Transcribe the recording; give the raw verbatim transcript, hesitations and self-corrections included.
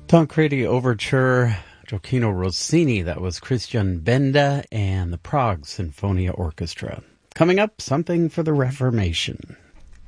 Tancredi Overture, Gioacchino Rossini. That was Christian Benda and the Prague Sinfonia Orchestra. Coming up, something for the Reformation.